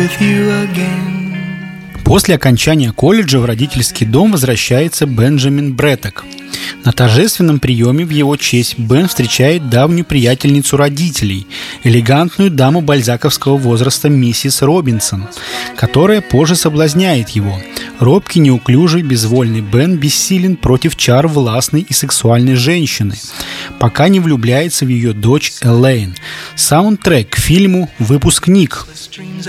После окончания колледжа в родительский дом возвращается Бенджамин Бретток. На торжественном приеме в его честь Бен встречает давнюю приятельницу родителей, элегантную даму бальзаковского возраста миссис Робинсон, которая позже соблазняет его. Робкий, неуклюжий, безвольный Бен бессилен против чар властной и сексуальной женщины, пока не влюбляется в ее дочь Элейн. Саундтрек к фильму «Выпускник».